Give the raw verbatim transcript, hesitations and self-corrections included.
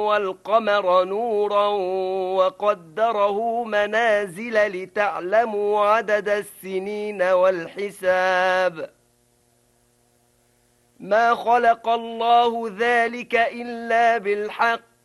والقمر نورا وقدره منازل لتعلموا عدد السنين والحساب ما خلق الله ذلك إلا بالحق